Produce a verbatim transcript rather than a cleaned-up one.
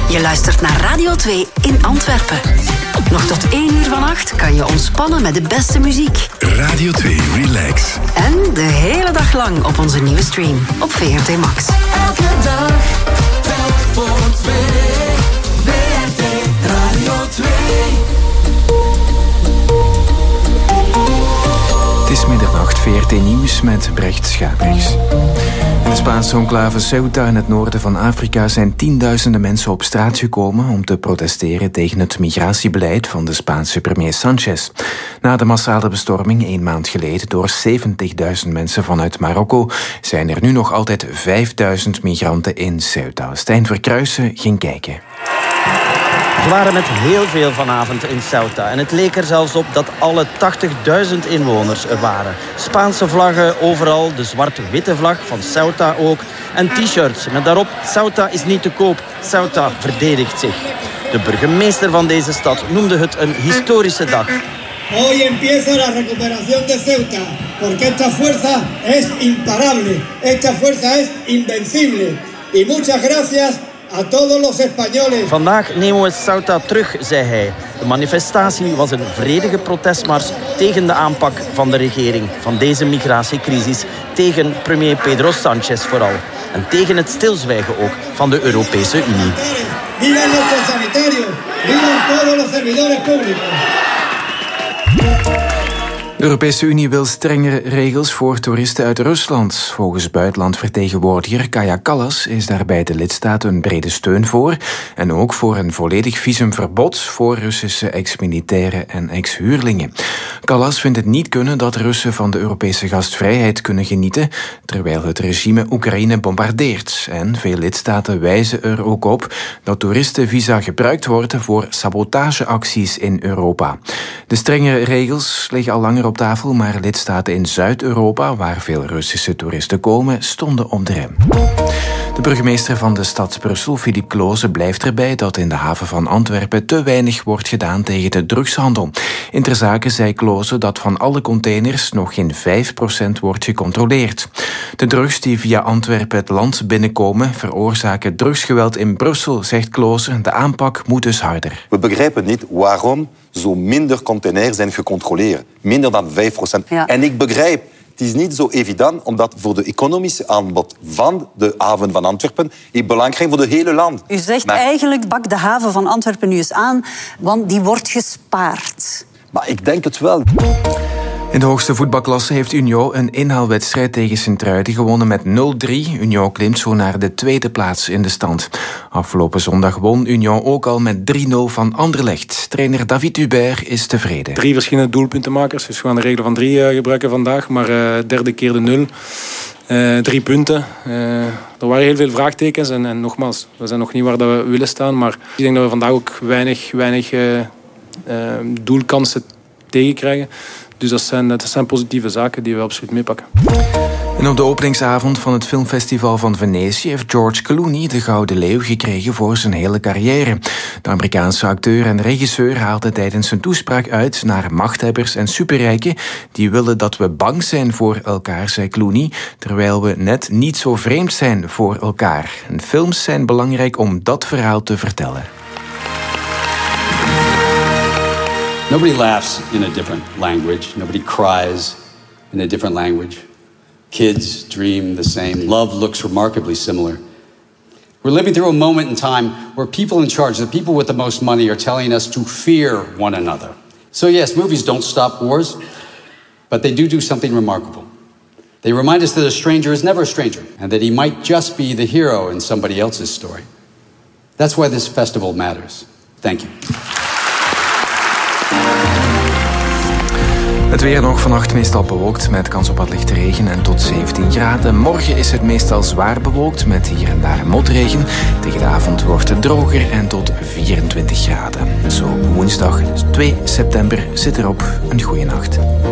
Je luistert naar Radio twee in Antwerpen. Nog tot één uur vannacht kan je ontspannen met de beste muziek. Radio twee Relax. En de hele dag lang op onze nieuwe stream op V R T Max. Elke dag, telk voor twee. V R T Radio twee. Het is middernacht, V R T Nieuws met Brecht Schaapers. In de Spaanse enclave Ceuta in het noorden van Afrika zijn tienduizenden mensen op straat gekomen om te protesteren tegen het migratiebeleid van de Spaanse premier Sanchez. Na de massale bestorming een maand geleden door zeventigduizend mensen vanuit Marokko zijn er nu nog altijd vijfduizend migranten in Ceuta. Stijn Verkruijsen ging kijken. We waren met heel veel vanavond in Ceuta. En het leek er zelfs op dat alle tachtigduizend inwoners er waren. Spaanse vlaggen overal, de zwart-witte vlag van Ceuta ook. En t-shirts met daarop: Ceuta is niet te koop, Ceuta verdedigt zich. De burgemeester van deze stad noemde het een historische dag. Hoy empieza la recuperación de Ceuta, porque esta fuerza es imparable, esta fuerza es invencible. Y muchas gracias a todos los españoles. Vandaag nemen we Ceuta terug, zei hij. De manifestatie was een vredige protestmars tegen de aanpak van de regering van deze migratiecrisis, tegen premier Pedro Sanchez vooral. En tegen het stilzwijgen ook van de Europese Unie. Viva nuestros sanitarios, viva todos los servidores públicos. De Europese Unie wil strengere regels voor toeristen uit Rusland. Volgens buitenlandvertegenwoordiger Kaja Kallas is daarbij de lidstaten een brede steun voor. En ook voor een volledig visumverbod voor Russische ex-militairen en ex-huurlingen. Kallas vindt het niet kunnen dat Russen van de Europese gastvrijheid kunnen genieten, terwijl het regime Oekraïne bombardeert. En veel lidstaten wijzen er ook op dat toeristenvisa gebruikt worden voor sabotageacties in Europa. De strengere regels liggen al langer op tafel, maar lidstaten in Zuid-Europa, waar veel Russische toeristen komen, stonden op de rem. De burgemeester van de stad Brussel, Philippe Kloze, blijft erbij dat in de haven van Antwerpen te weinig wordt gedaan tegen de drugshandel. In ter zake zei Kloze dat van alle containers nog geen vijf procent wordt gecontroleerd. De drugs die via Antwerpen het land binnenkomen veroorzaken drugsgeweld in Brussel, zegt Kloze. De aanpak moet dus harder. We begrijpen niet waarom zo minder containers zijn gecontroleerd. Minder dan vijf procent. Ja. En ik begrijp, het is niet zo evident, omdat voor de economische aanbod van de haven van Antwerpen is belangrijk voor het hele land. U zegt maar eigenlijk, pak de haven van Antwerpen nu eens aan, want die wordt gespaard. Maar ik denk het wel. In de hoogste voetbalklasse heeft Union een inhaalwedstrijd tegen Sint-Truiden gewonnen met nul drie. Union klimt zo naar de tweede plaats in de stand. Afgelopen zondag won Union ook al met drie nul van Anderlecht. Trainer David Hubert is tevreden. Drie verschillende doelpuntenmakers, dus we gaan de regel van drie uh, gebruiken vandaag. Maar uh, derde keer de nul. Uh, drie punten. Uh, er waren heel veel vraagtekens en, en nogmaals, we zijn nog niet waar dat we willen staan. Maar ik denk dat we vandaag ook weinig, weinig uh, uh, doelkansen tegenkrijgen. Dus dat zijn, dat zijn positieve zaken die we absoluut meepakken. En op de openingsavond van het filmfestival van Venetië heeft George Clooney de Gouden Leeuw gekregen voor zijn hele carrière. De Amerikaanse acteur en regisseur haalde tijdens zijn toespraak uit naar machthebbers en superrijken die willen dat we bang zijn voor elkaar, zei Clooney, terwijl we net niet zo vreemd zijn voor elkaar. En films zijn belangrijk om dat verhaal te vertellen. Nobody laughs in a different language. Nobody cries in a different language. Kids dream the same. Love looks remarkably similar. We're living through a moment in time where people in charge, the people with the most money, are telling us to fear one another. So yes, movies don't stop wars, but they do do something remarkable. They remind us that a stranger is never a stranger, and that he might just be the hero in somebody else's story. That's why this festival matters. Thank you. Het weer nog vannacht meestal bewolkt met kans op wat lichte regen en tot zeventien graden. Morgen is het meestal zwaar bewolkt met hier en daar motregen. Tegen de avond wordt het droger en tot vierentwintig graden. Zo woensdag twee september zit erop. Een goeie nacht.